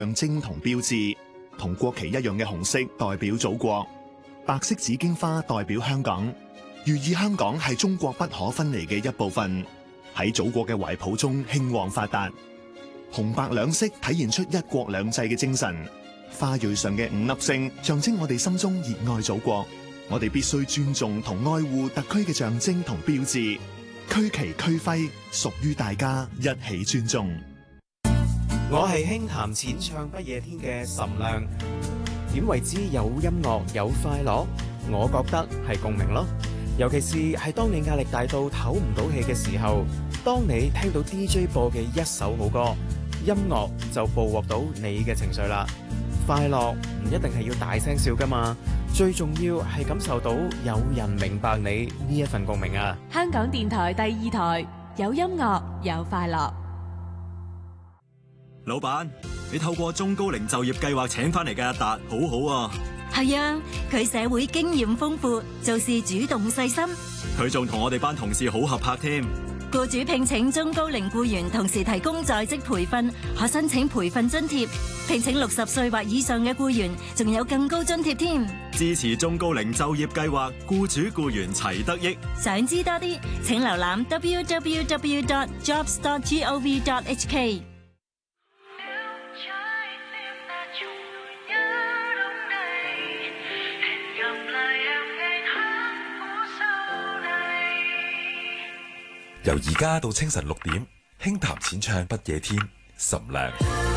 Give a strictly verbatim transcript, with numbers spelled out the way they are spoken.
象徵同標誌，同國旗一樣嘅紅色代表祖國，白色紫荊花代表香港，寓意香港係中國不可分離嘅一部分，喺祖國嘅懷抱中興旺發達。紅白兩色體現出一國兩制嘅精神，花蕊上嘅五粒星象徵我哋心中熱愛祖國，我哋必須尊重同愛護特區嘅象徵同標誌，區旗區徽屬於大家，一起尊重。 我係輕談淺唱不夜天嘅岑亮，點為之有音樂有快樂？我覺得係共鳴咯，尤其是係當你壓力大到唞唔到氣嘅時候，當你聽到 D J 播嘅一首好歌，音樂就捕獲到你嘅情緒啦。快樂唔一定係要大聲笑噶嘛，最重要係感受到有人明白你呢一份共鳴啊！ 香港電台第二台，有音樂有快樂。 老闆，你透過中高齡就業計劃請翻嚟嘅阿達，好好啊。 係啊，佢社會經驗豐富，做事主動細心。 佢仲同我哋班同事好合拍添。 僱主聘請中高齡僱員，同時提供在職培訓，可申請培訓津貼。聘請六十歲或以上嘅僱員，仲有更高津貼添。 支持中高齡就業計劃，僱主僱員齊得益。 想知多啲，請瀏覽 w w w dot jobs dot gov dot h k。 由而家到清晨六點，輕談淺唱不夜天，岑亮。